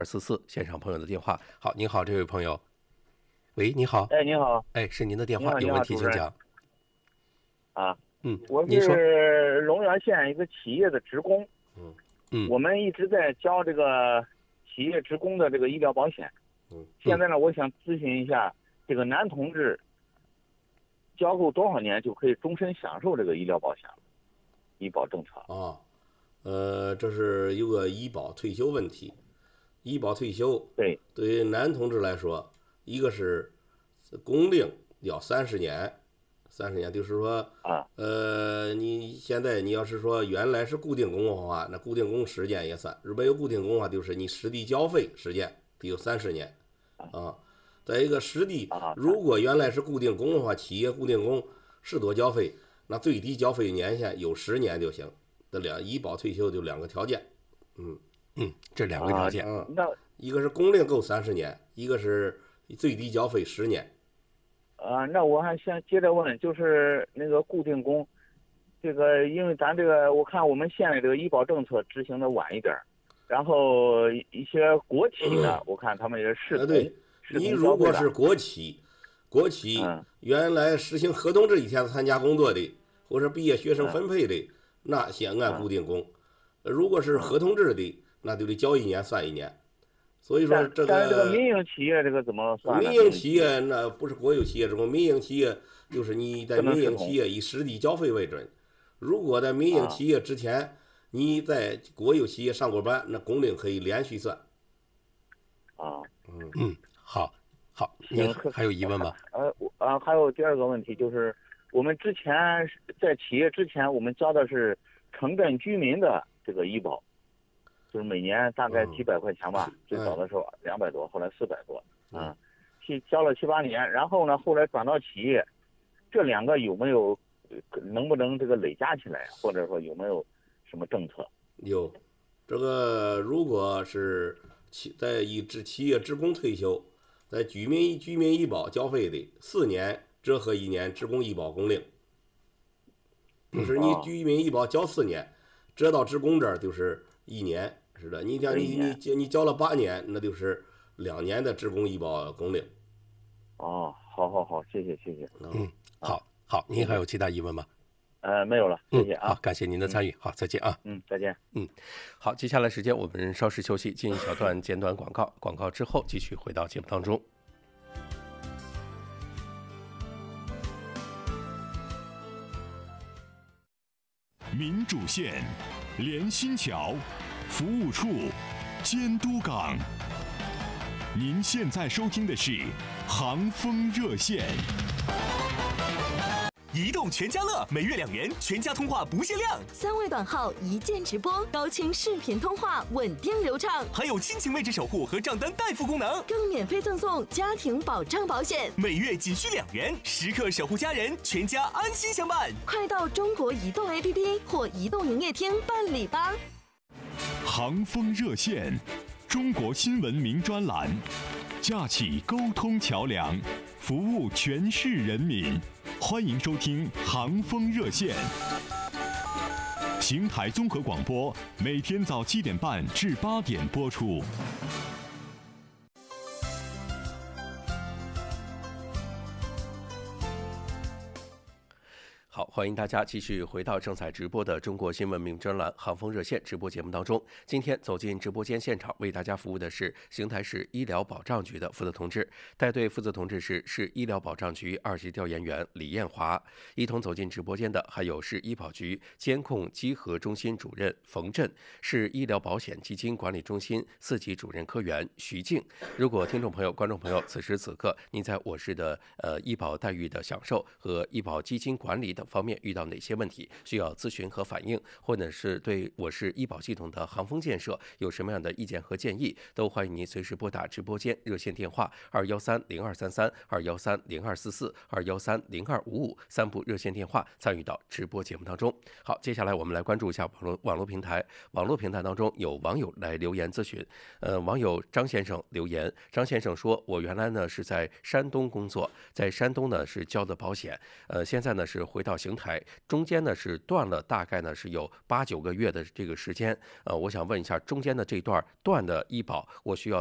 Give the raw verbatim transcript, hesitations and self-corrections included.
二四四现场朋友的电话。好，您好，这位朋友。喂，你好。 哎，你好。 哎，是您的电话， 你好， 有问题请讲。 啊， 嗯， 我您说。 是龙源县一个企业的职工。 嗯嗯， 我们一直在交这个企业职工的这个医疗保险。 嗯， 现在呢，我想咨询一下，这个男同志交够多少年就可以终身享受这个医疗保险了？医保政策。 啊，呃，这是有个医保退休问题。医保退休， 对， 对于男同志来说，一个是工龄要三十年，三十年就是说， 啊， 呃，你现在你要是说原来是固定工的话，那固定工时间也算；如果有固定工的话，就是你实地交费时间得有三十年，啊。再一个实地，如果原来是固定工的话，企业固定工是多交费，那最低交费年限有十年就行。这两医保退休就两个条件，嗯嗯，这两个条件， 啊、那一个是工龄够三十年，一个是最低交费十年。 啊，那我还想接着问，就是那个固定工，这个因为咱这个我看我们县的这个医保政策执行的晚一点，然后一些国企呢，嗯、我看他们也是视同。 对，你如果是国企，国企原来实行合同制以前参加工作的，或者毕业学生分配的，嗯、那先按固定工；嗯、如果是合同制的，那就得交一年算一年。所以说这个， 但是这个民营企业这个怎么算呢？ 民营企业那不是国有企业这种，民营企业就是你在民营企业以实地交费为准。如果在民营企业之前，啊、你在国有企业上过班，那工龄可以连续算。 啊， 嗯嗯，好，好，您还有疑问吗？ 呃，啊，还有第二个问题就是，我们之前在企业之前，我们交的是城镇居民的这个医保。就是每年大概几百块钱吧，嗯、最早的时候两百多，后来四百多，啊，去交了七八年，然后呢，后来转到企业，这两个有没有能不能这个累加起来，或者说有没有什么政策？ 有，这个如果是企在以职企业职工退休，在居民居民医保交费的四年折合一年职工医保工龄，就是你居民医保交四年，折到职工这儿就是一年。是的，你像你你你交了八年，那就是两年的职工医保工龄。 哦，好好好，谢谢谢谢。 嗯，好好，您还有其他疑问吗？ 呃，没有了，谢谢啊。 好，感谢您的参与。嗯、好，再见啊。 嗯，再见。 嗯，好，接下来时间我们稍事休息，进一小段简短广告，广告之后继续回到节目当中。 民主线，连心桥。服务处，监督岗。您现在收听的是航风热线。 移动全家乐每月两元，全家通话不限量， 三位短号一键直播，高清视频通话稳定流畅， 还有亲情位置守护和账单代付功能， 更免费赠送家庭保障保险， 每月仅需两元，时刻守护家人，全家安心相伴。 快到中国移动 A P P 或移动营业厅办理吧。 航风热线，中国新闻名专栏，架起沟通桥梁，服务全市人民。欢迎收听航风热线。邢台综合广播每天早七点半至八点播出。 好，欢迎大家继续回到正在直播的中国新闻名专栏航风热线直播节目当中。今天走进直播间现场为大家服务的是邢台市医疗保障局的负责同志，带队负责同志是市医疗保障局二级调研员李艳华。一同走进直播间的还有市医保局监控稽核中心主任冯振，市医疗保险基金管理中心四级主任科员徐静。如果听众朋友、观众朋友此时此刻您在我市的呃医保待遇的享受和医保基金管理等方面遇到哪些问题需要咨询和反映，或者是对我市医保系统的航风建设有什么样的意见和建议，都欢迎您随时拨打直播间热线电话二幺三零二三三、二幺三零二四四、二幺三零二五五三部热线电话参与到直播节目当中。好，接下来我们来关注一下网络网络平台。网络平台当中有网友来留言咨询，呃，网友张先生留言，张先生说：“我原来呢是在山东工作，在山东呢是交的保险，呃，现在呢是回到邢平台，中间呢是断了大概呢是有八九个月的这个时间。呃，我想问一下，中间的这段断的医保，我需要